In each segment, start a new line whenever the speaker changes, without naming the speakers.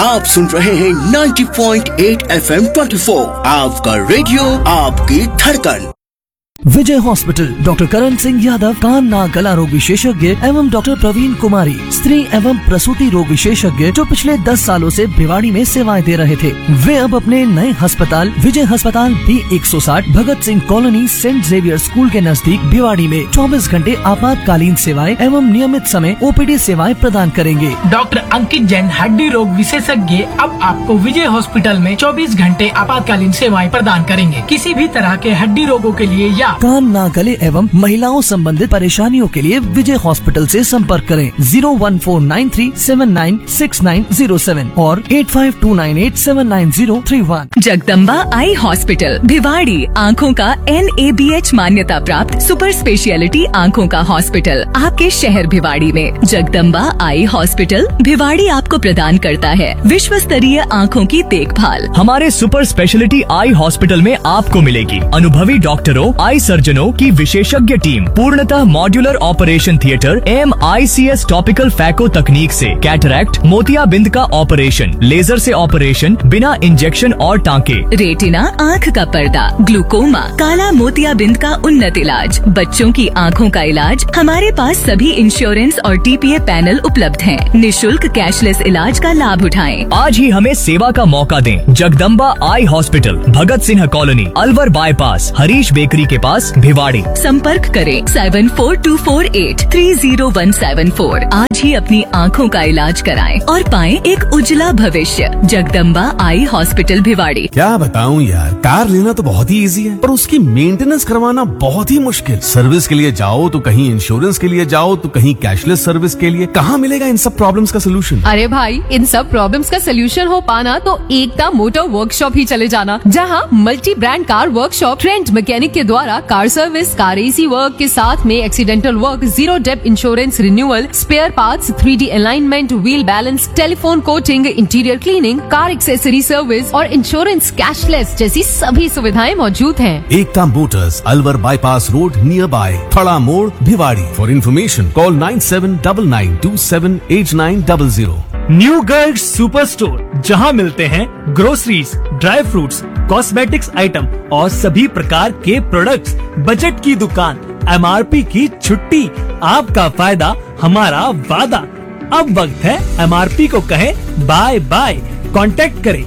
आप सुन रहे हैं 90.8 FM 24, आपका रेडियो आपकी धड़कन।
विजय हॉस्पिटल, डॉक्टर करण सिंह यादव, कान नाक गला रोग विशेषज्ञ एवं डॉक्टर प्रवीण कुमारी, स्त्री एवं प्रसूति रोग विशेषज्ञ, जो पिछले 10 सालों से भिवाड़ी में सेवाएं दे रहे थे। वे अब अपने नए अस्पताल विजय अस्पताल B160 Bhagat Singh colony Saint Xavier school के नजदीक भिवाड़ी में 24 घंटे आपातकालीन सेवाएं एवं नियमित समय OPD सेवाएं प्रदान करेंगे।
डॉक्टर अंकित जैन, हड्डी रोग विशेषज्ञ, अब आपको विजय हॉस्पिटल में 24 घंटे आपातकालीन सेवाएं प्रदान करेंगे। किसी भी तरह के हड्डी रोगों के लिए या
कान नाक गले एवं महिलाओं संबंधित परेशानियों के लिए विजय हॉस्पिटल से संपर्क करें 01493796907 और 8529879031।
जगदम्बा आई हॉस्पिटल भिवाड़ी आँखों का NABH मान्यता प्राप्त सुपर स्पेशलिटी आँखों का हॉस्पिटल आपके शहर भिवाड़ी में। जगदम्बा आई हॉस्पिटल भिवाड़ी आपको प्रदान करता है विश्व स्तरीय आँखों की देखभाल।
हमारे सुपर स्पेशलिटी आई हॉस्पिटल में आपको मिलेगी अनुभवी डॉक्टरों, आई सर्जनों की विशेषज्ञ टीम, पूर्णतः modular operation theatre, MICS topical phaco तकनीक से कैटरैक्ट, मोतियाबिंद का ऑपरेशन, लेजर से ऑपरेशन बिना इंजेक्शन और टांके,
रेटिना आँख का पर्दा, ग्लूकोमा, काला मोतियाबिंद का उन्नत इलाज, बच्चों की आँखों का इलाज। हमारे पास सभी इंश्योरेंस और TPA पैनल उपलब्ध हैं। निशुल्क कैशलेस इलाज का लाभ उठाएं।
आज ही हमें सेवा का मौका दें। Jagdamba eye hospital, Bhagat Singh colony, Alwar bypass, Harish bakery के पास, भिवाड़ी।
संपर्क करें 7424830174। आज ही अपनी आँखों का इलाज कराएं और पाएं एक उज्जवला भविष्य। Jagdamba eye hospital Bhiwadi.
क्या बताऊं यार, कार लेना तो बहुत ही इजी है पर उसकी मेंटेनेंस करवाना बहुत ही मुश्किल। सर्विस के लिए जाओ तो कहीं इंश्योरेंस के लिए जाओ तो कहीं कैशलेस सर्विस के लिए। कहाँ मिलेगा इन सब प्रॉब्लम्स का सोल्यूशन?
अरे भाई, इन सब प्रॉब्लम्स का सोल्यूशन हो पाना तो एकता मोटर वर्कशॉप ही चले जाना, जहाँ multi brand car workshop trend mechanic के द्वारा car service, car AC work के साथ में accidental work, zero depth insurance renewal, spare parts, 3D alignment, wheel balance, telephone coating, interior cleaning, car accessory service और insurance cashless जैसी सभी सुविधाएं मौजूद हैं।
एकता Motors, Alwar bypass road, near by थड़ा मोड़, Bhiwadi. For information call 9799278900।
New Garg super store, जहां मिलते हैं groceries, dry fruits, cosmetics item और सभी प्रकार के प्रोडक्ट्स। बजट की दुकान, MRP की छुट्टी, आपका फायदा हमारा वादा। अब वक्त है MRP को कहें बाय बाय। कांटेक्ट करें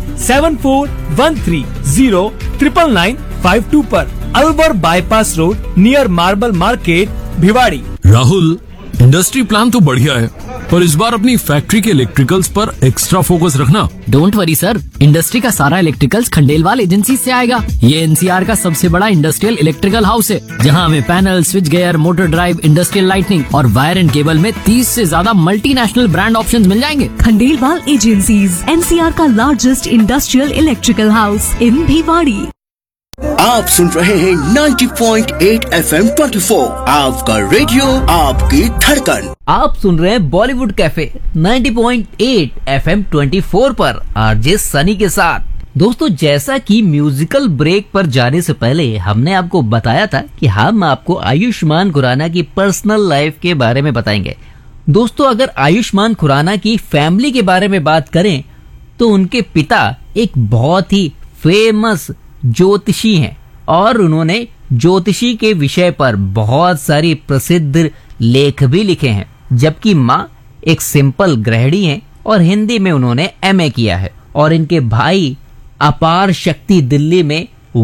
7413099952 पर, Alwar bypass road, near marble market, Bhiwadi.
Rahul, industry plan तो बढ़िया है पर इस बार अपनी फैक्ट्री के इलेक्ट्रिकल्स पर एक्स्ट्रा फोकस रखना।
डोंट वरी सर, इंडस्ट्री का सारा इलेक्ट्रिकल्स खंडेलवाल एजेंसी से आएगा। ये NCR का सबसे बड़ा इंडस्ट्रियल इलेक्ट्रिकल हाउस है, जहां हमें panel, switch gear, motor drive, industrial lightning और वायर एंड केबल में 30 से ज्यादा मल्टीनेशनल ब्रांड ऑप्शंस मिल जाएंगे।
खंडेलवाल एजेंसीज, NCR का largest industrial electrical house in Bhiwadi.
आप सुन रहे हैं 90.8 FM 24, आपका रेडियो आपकी धड़कन।
आप सुन रहे हैं बॉलीवुड कैफे 90.8 FM 24 पर RJ सनी के साथ। दोस्तों, जैसा कि म्यूजिकल ब्रेक पर जाने से पहले हमने आपको बताया था कि हम आपको आयुष्मान खुराना की पर्सनल लाइफ के बारे में बताएंगे। दोस्तों, अगर आयुष्मान खुराना की फैमिली के बारे में बात करें तो उनके पिता एक बहुत ही फेमस ज्योतिषी हैं और उन्होंने ज्योतिषी के विषय पर बहुत सारी प्रसिद्ध लेख भी लिखे हैं, जबकि माँ एक सिंपल गृहिणी हैं और हिंदी में उन्होंने MA किया है। और इनके भाई अपार शक्ति दिल्ली में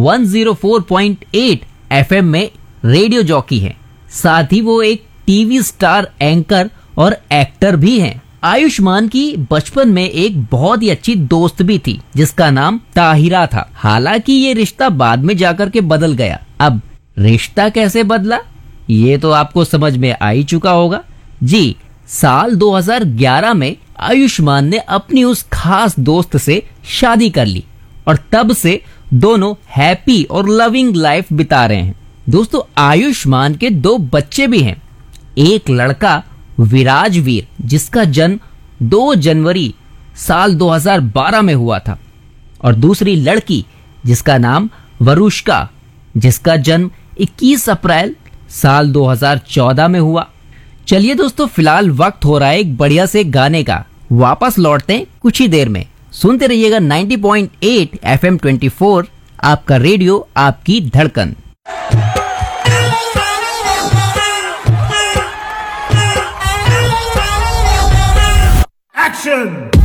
104.8 FM में रेडियो जॉकी हैं। साथ ही वो एक टीवी स्टार एंकर और एक्टर भी हैं। आयुष्मान की बचपन में एक बहुत ही अच्छी दोस्त भी थी जिसका नाम ताहिरा था। हालांकि ये रिश्ता बाद में जाकर के बदल गया। अब रिश्ता कैसे बदला ये तो आपको समझ में आ ही चुका होगा। जी, साल 2011 में आयुष्मान ने अपनी उस खास दोस्त से शादी कर ली और तब से दोनों हैप्पी और लविंग लाइफ बिता रहे हैं। दोस्तों, आयुष्मान के 2 बच्चे भी हैं। एक लड़का विराजवीर, जिसका जन्म 2 जनवरी साल 2012 में हुआ था, और दूसरी लड़की जिसका नाम वरुष्का, जिसका जन्म 21 अप्रैल साल 2014 में हुआ। चलिए दोस्तों, फिलहाल वक्त हो रहा है एक बढ़िया से गाने का। वापस लौटते हैं कुछ ही देर में। सुनते रहिएगा 90.8 FM 24, आपका रेडियो आपकी धड़कन।
एक्शन।